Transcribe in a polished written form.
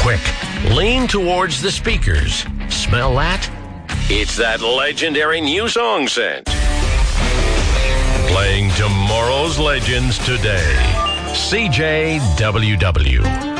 quick. Lean towards the speakers. Smell that? It's that legendary new song scent. Playing tomorrow's legends today. CJWW.